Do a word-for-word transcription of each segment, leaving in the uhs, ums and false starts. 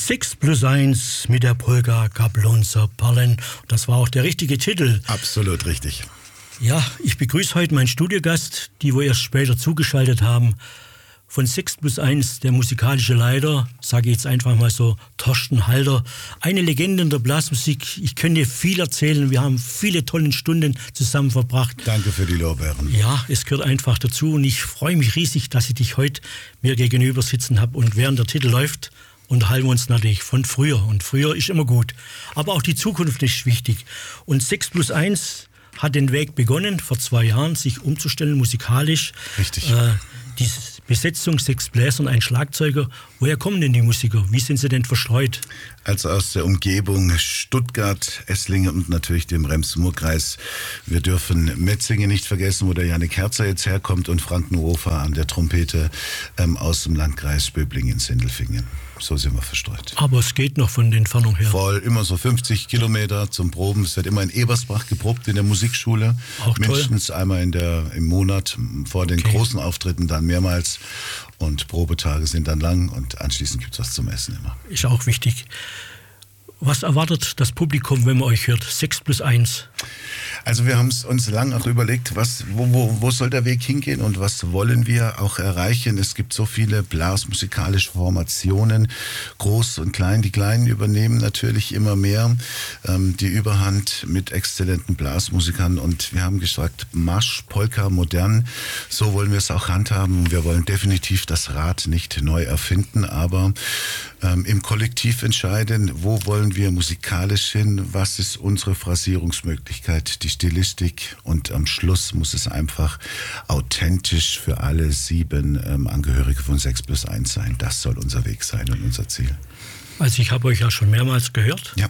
sechs plus eins mit der Polka Gablonzer Perlen. Das war auch der richtige Titel. Absolut richtig. Ja, ich begrüße heute meinen Studiogast, die wo erst später zugeschaltet haben. Von sechs plus eins, der musikalische Leiter, sage ich jetzt einfach mal so, Thorsten Halder. Eine Legende in der Blasmusik. Ich könnte viel erzählen. Wir haben viele tolle Stunden zusammen verbracht. Danke für die Lorbeeren. Ja, es gehört einfach dazu. Und ich freue mich riesig, dass ich dich heute mir gegenüber sitzen habe. Und während der Titel läuft, unterhalten wir uns natürlich von früher. Und früher ist immer gut. Aber auch die Zukunft ist wichtig. Und sechs plus eins hat den Weg begonnen, vor zwei Jahren, sich umzustellen musikalisch. Richtig. Äh, die Besetzung, sechs Bläser und ein Schlagzeuger. Woher kommen denn die Musiker? Wie sind sie denn verstreut? Also aus der Umgebung Stuttgart, Esslingen und natürlich dem Rems-Murr-Kreis. Wir dürfen Metzingen nicht vergessen, wo der Jannik Herzer jetzt herkommt, und Frankenhofer an der Trompete ähm, aus dem Landkreis Böblingen-Sindelfingen. So sind wir verstreut. Aber es geht noch von der Entfernung her. Voll, immer so fünfzig Kilometer zum Proben. Es wird immer in Ebersbach geprobt in der Musikschule. Auch toll. Mindestens einmal in der, im Monat vor den Okay. großen Auftritten, dann mehrmals. Und Probetage sind dann lang und anschließend gibt es was zum Essen immer. Ist auch wichtig. Was erwartet das Publikum, wenn man euch hört? sechs plus eins. Also wir haben es uns lang auch überlegt, was, wo, wo, wo soll der Weg hingehen und was wollen wir auch erreichen. Es gibt so viele blasmusikalische Formationen, groß und klein. Die Kleinen übernehmen natürlich immer mehr ähm, die Überhand mit exzellenten Blasmusikern, und wir haben gesagt, Marsch, Polka, modern, so wollen wir es auch handhaben. Wir wollen definitiv das Rad nicht neu erfinden, aber ähm, im Kollektiv entscheiden, wo wollen wir musikalisch hin, was ist unsere Phrasierungsmöglichkeit, die Stilistik, und am Schluss muss es einfach authentisch für alle sieben ähm, Angehörige von sechs plus eins sein. Das soll unser Weg sein und unser Ziel. Also ich habe euch ja schon mehrmals gehört. Ja.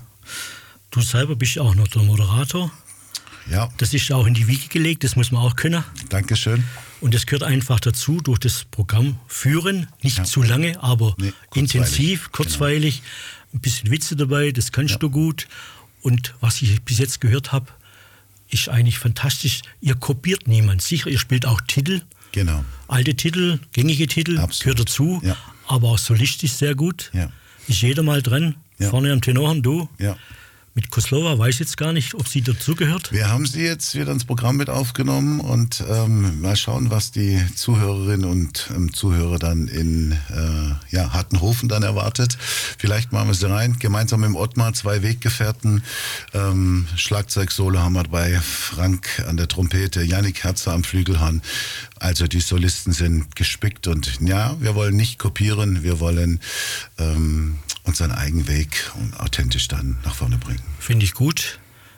Du selber bist auch noch der Moderator. Ja, Das ist ja auch in die Wiege gelegt, das muss man auch können. Dankeschön. Und das gehört einfach dazu, durch das Programm führen. Nicht Ja. zu lange, aber Nee, kurzweilig. intensiv, kurzweilig. Ein bisschen Witze dabei, das kannst Ja. du gut. Und was ich bis jetzt gehört habe, ist eigentlich fantastisch. Ihr kopiert niemand. Sicher, ihr spielt auch Titel, Genau. alte Titel, gängige Titel, Absolut. gehört dazu. Ja. Aber auch solistisch sehr gut. Ja. Ist jeder mal dran. Ja. Vorne am Tenorhorn, du. Ja. Mit Koslova weiß ich jetzt gar nicht, ob sie dazugehört. Wir haben sie jetzt wieder ins Programm mit aufgenommen und ähm, mal schauen, was die Zuhörerinnen und ähm, Zuhörer dann in äh, ja, Hartenhofen dann erwartet. Vielleicht machen wir sie rein, gemeinsam mit dem Ottmar, zwei Weggefährten. Ähm, Schlagzeugsolo haben wir bei Frank an der Trompete, Jannik Herzer am Flügelhorn. Also die Solisten sind gespickt, und ja, wir wollen nicht kopieren, wir wollen ähm, unseren eigenen Weg und authentisch dann nach vorne bringen. Finde ich gut.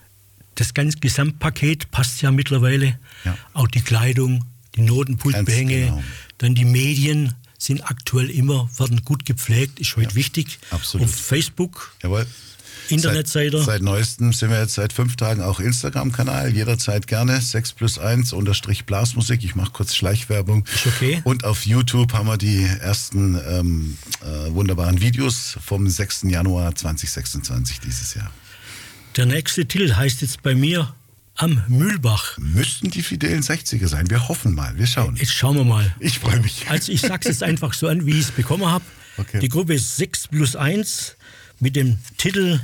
Das ganze Gesamtpaket passt ja mittlerweile. Ja. Auch die Kleidung, die Notenpultbehänge, Ganz genau. dann die Medien sind aktuell immer, werden gut gepflegt, ist heute Ja, wichtig. absolut. Auf Facebook, Jawohl. Internetseite. Seit, seit neuestem sind wir jetzt seit fünf Tagen auch Instagram-Kanal, jederzeit gerne, sechs plus eins unterstrich Blasmusik, ich mache kurz Schleichwerbung. Ist okay. Und auf YouTube haben wir die ersten ähm, äh, wunderbaren Videos vom sechsten Januar zweitausendsechsundzwanzig dieses Jahr. Der nächste Titel heißt jetzt bei mir Am Mühlbach. Müssten die fidelen sechziger sein, wir hoffen mal, wir schauen. Jetzt schauen wir mal. Ich freue mich. Also ich sag's jetzt einfach so an, wie ich es bekommen habe. Okay. Die Gruppe ist sechs plus eins mit dem Titel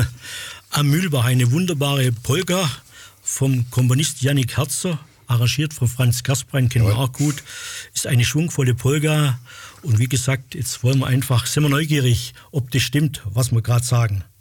Am Mühlbach, eine wunderbare Polka vom Komponist Jannik Herzer, arrangiert von Franz Kasprein, kennen wir Jawohl. auch gut. Ist eine schwungvolle Polka, und wie gesagt, jetzt wollen wir einfach, sind wir neugierig, ob das stimmt, was wir gerade sagen.